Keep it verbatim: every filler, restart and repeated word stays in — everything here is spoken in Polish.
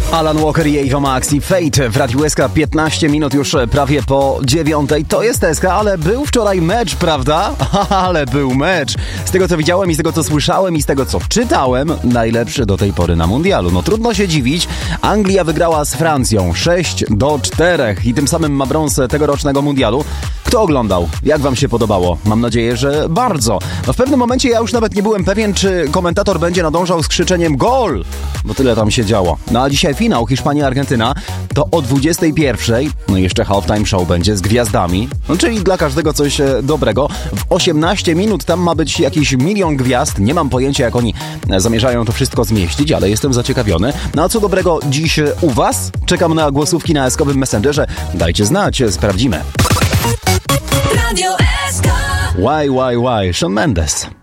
Alan Walker i Ava Max i Fate w Radiu S K, piętnaście minut już prawie po dziewiątej. To jest S K, ale był wczoraj mecz, prawda? Ale był mecz. Z tego co widziałem i z tego co słyszałem i z tego co czytałem, najlepszy do tej pory na mundialu. No trudno się dziwić. Anglia wygrała z Francją sześć do czterech i tym samym ma brąz tegorocznego mundialu. Kto oglądał? Jak wam się podobało? Mam nadzieję, że bardzo. No w pewnym momencie ja już nawet nie byłem pewien, czy komentator będzie nadążał z krzyczeniem gol, bo tyle tam się działo. No a dzisiaj finał Hiszpania-Argentyna to o dwudziestej pierwszej. No i jeszcze halftime show będzie z gwiazdami. No czyli dla każdego coś dobrego. W osiemnaście minut tam ma być jakiś milion gwiazd. Nie mam pojęcia, jak oni zamierzają to wszystko zmieścić, ale jestem zaciekawiony. No a co dobrego dziś u was? Czekam na głosówki na eskowym Messengerze. Dajcie znać, sprawdzimy. Radio S K. Why, why, why? Shawn Mendes.